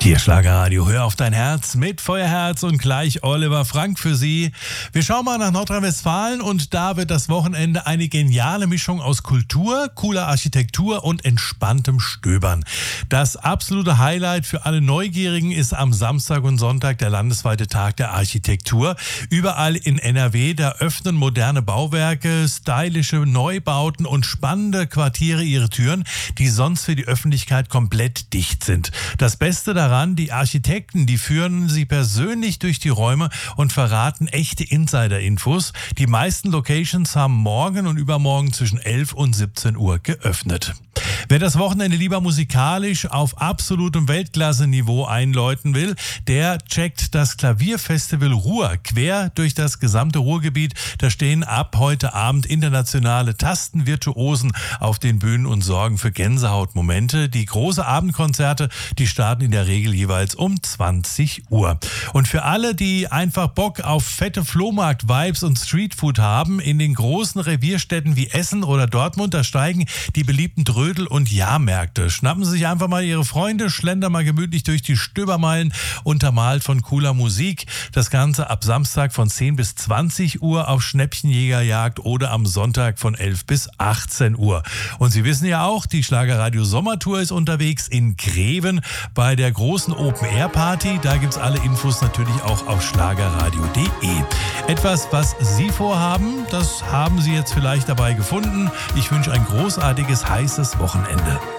Hier Schlagerradio, hör auf dein Herz mit Feuerherz und gleich Oliver Frank für Sie. Wir schauen mal nach Nordrhein-Westfalen und da wird das Wochenende eine geniale Mischung aus Kultur, cooler Architektur und entspanntem Stöbern. Das absolute Highlight für alle Neugierigen ist am Samstag und Sonntag der landesweite Tag der Architektur. Überall in NRW, da öffnen moderne Bauwerke, stylische Neubauten und spannende Quartiere ihre Türen, die sonst für die Öffentlichkeit komplett dicht sind. Das Beste daran, die Architekten, die führen sie persönlich durch die Räume und verraten echte Insider-Infos. Die meisten Locations haben morgen und übermorgen zwischen 11 und 17 Uhr geöffnet. Wer das Wochenende lieber musikalisch auf absolutem Weltklasse-Niveau einläuten will, der checkt das Klavierfestival Ruhr quer durch das gesamte Ruhrgebiet. Da stehen ab heute Abend internationale Tastenvirtuosen auf den Bühnen und sorgen für Gänsehautmomente. Die großen Abendkonzerte, die starten in der Regel jeweils um 20 Uhr. Und für alle, die einfach Bock auf fette Flohmarkt-Vibes und Streetfood haben, in den großen Revierstädten wie Essen oder Dortmund, da steigen die beliebten Trödel- und Jahrmärkte. Schnappen Sie sich einfach mal Ihre Freunde, schlendern mal gemütlich durch die Stöbermeilen, untermalt von cooler Musik. Das Ganze ab Samstag von 10 bis 20 Uhr auf Schnäppchenjägerjagd oder am Sonntag von 11 bis 18 Uhr. Und Sie wissen ja auch, die Schlagerradio Sommertour ist unterwegs in Greven bei der großen Open-Air-Party. Da gibt's alle Infos natürlich auch auf schlagerradio.de. Etwas, was Sie vorhaben, das haben Sie jetzt vielleicht dabei gefunden. Ich wünsche ein großartiges, heißes Wochenende.